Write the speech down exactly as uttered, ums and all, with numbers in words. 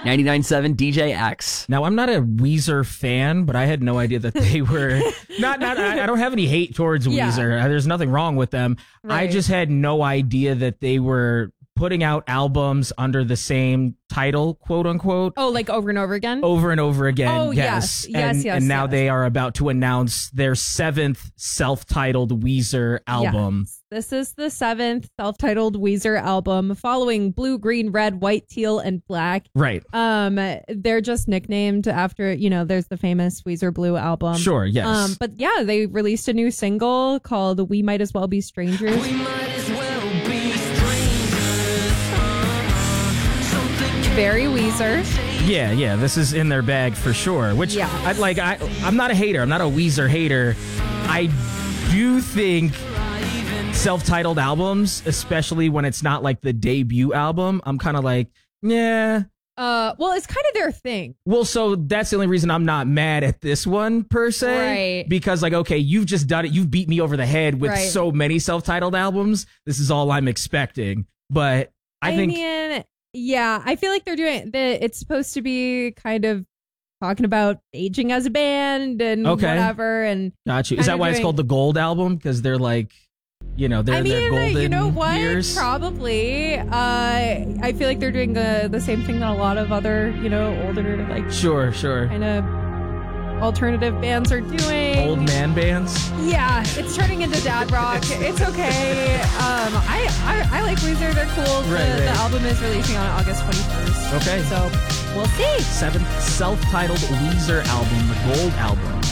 ninety-nine point seven D J X. Now, I'm not a Weezer fan, but I had no idea that they were not. Not. I, I don't have any hate towards Yeah. Weezer. Uh, There's nothing wrong with them. I Right. just had no idea that they were putting out albums under the same title, quote unquote, Oh, like over and over again? over and over again. Oh, yes, yes. Yes, and, yes, and now yes. they are about to announce their seventh self-titled Weezer album. Yes. This is the seventh self-titled Weezer album, following blue, green, red, white, teal, and black. Right. Um, they're just nicknamed after, you know, there's the famous Weezer Blue album. Sure. Yes. Um, but yeah, they released a new single called "We Might As Well Be Strangers." We might as well be strangers. Something Very Weezer. Yeah, yeah, this is in their bag for sure. Which Yeah. I'd like. I I'm not a hater. I'm not a Weezer hater. I do think self-titled albums, especially when it's not like the debut album, I'm kind of like, yeah. Uh, well, it's kind of their thing. Well, so that's the only reason I'm not mad at this one per se. Right. Because like, okay, you've just done it. You've beat me over the head with Right. so many self-titled albums. This is all I'm expecting. But I, I think mean, yeah, I feel like they're doing the. It's supposed to be kind of talking about aging as a band and Okay. whatever. And got you. Is kind that of why it's doing- called the Gold Album? Because they're like, you know, they're I in their mean, golden you know what? years. Probably. Uh, I feel like they're doing the the same thing that a lot of other, you know, older like Sure, sure. kind of alternative bands are doing. Old man bands. Yeah, it's turning into dad rock. It's okay. Um, I, I I like Weezer. They're cool. The, Right, right. the album is releasing on August twenty-first. Okay. So we'll see. Seventh self-titled Weezer album, the Gold Album.